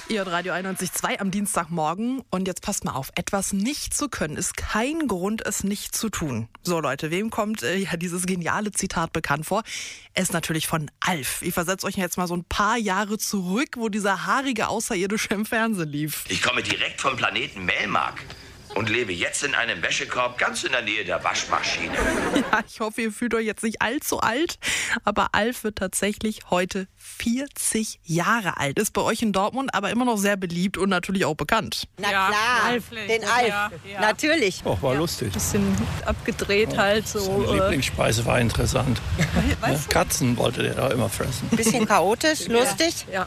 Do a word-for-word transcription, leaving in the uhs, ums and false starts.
Ihr hört Radio einundneunzig Komma zwei am Dienstagmorgen. Und jetzt passt mal auf, etwas nicht zu können ist kein Grund, es nicht zu tun. So Leute, wem kommt äh, ja dieses geniale Zitat bekannt vor? Es ist natürlich von Alf. Ich versetze euch jetzt mal so ein paar Jahre zurück, wo dieser haarige Außerirdische im Fernsehen lief. Ich komme direkt vom Planeten Melmark und lebe jetzt in einem Wäschekorb ganz in der Nähe der Waschmaschine. Ja, ich hoffe, ihr fühlt euch jetzt nicht allzu alt, aber Alf wird tatsächlich heute vierzig Jahre alt. Ist bei euch in Dortmund aber immer noch sehr beliebt und natürlich auch bekannt. Na ja, klar, Alf. den Alf, ja, ja. natürlich. Auch war lustig. Bisschen abgedreht halt so. Seine Lieblingsspeise war interessant. Ja, Katzen wollte der da immer fressen. Bisschen chaotisch, lustig. Ja.